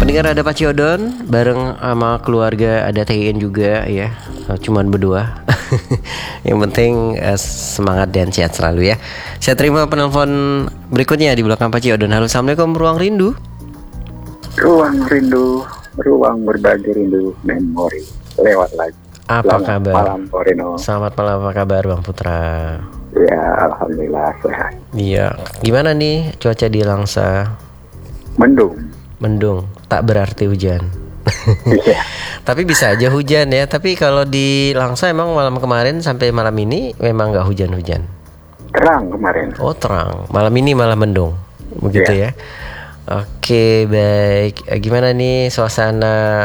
pendengar ada Pak Ciodon bareng sama keluarga, ada TIN juga ya. Cuman berdua. Yang penting semangat dan sehat selalu ya. Saya terima penelpon berikutnya di belakang Pak Ciodon. Halo, assalamualaikum, Ruang Rindu. Ruang rindu, ruang berbagi rindu, memori lewat lagi. Apa kabar? Malam, Porino. Selamat malam, apa kabar Bang Putra? Ya, alhamdulillah sehat. Iya, gimana nih cuaca di Langsa? Mendung, tak berarti hujan. Iya. Tapi bisa aja hujan ya. Tapi kalau di Langsa emang malam kemarin sampai malam ini memang nggak hujan-hujan. Terang kemarin. Oh, terang. Malam ini malah mendung, begitu ya. Oke, baik. Gimana nih suasana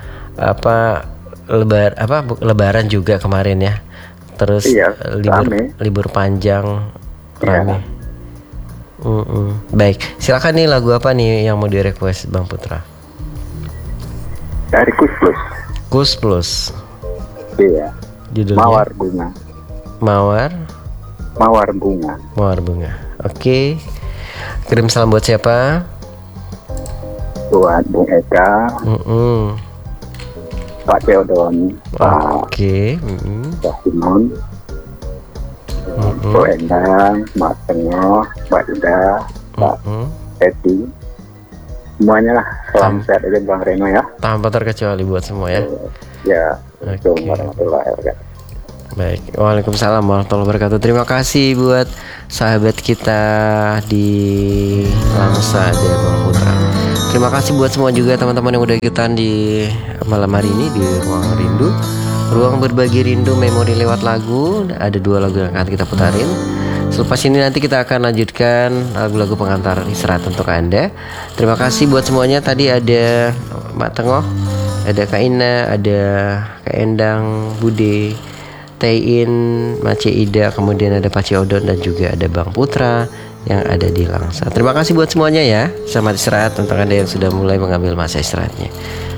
Lebaran juga kemarin ya. Terus Iya, libur panjang rame. Iya. Baik, silakan nih lagu apa nih yang mau di request Bang Putra? Dari Kus Plus. Kus Plus. Iya. Judulnya Mawar Bunga. Mawar Bunga. Oke. Kirim salam buat siapa? Buat Bung Eka, Pak Theodon, Pak Simon, Bu Endang, Mas Tengah, Mbak Ida, Pak Edi. Semuanya lah, salam sehat aja Bang Reno ya. Tanpa terkecuali buat semua ya. Ya, Assalamualaikum warahmatullahi wabarakatuh. Baik, waalaikumsalam warahmatullahi wabarakatuh. Terima kasih buat sahabat kita di Langsa dan Bang Putra. Terima kasih buat semua juga teman-teman yang udah ikutan di malam hari ini di Ruang Rindu, ruang berbagi rindu, memori lewat lagu. Ada 2 lagu yang akan kita putarin. Selepas ini nanti kita akan lanjutkan lagu-lagu pengantar istirahat untuk Anda. Terima kasih buat semuanya. Tadi ada Mak Tengok, ada Kak Ina, ada Kak Endang, Bude, Tein, Mace Ida, kemudian ada Pak Ciodon dan juga ada Bang Putra yang ada di Langsa. Terima kasih buat semuanya ya. Selamat istirahat untuk Anda yang sudah mulai mengambil masa istirahatnya.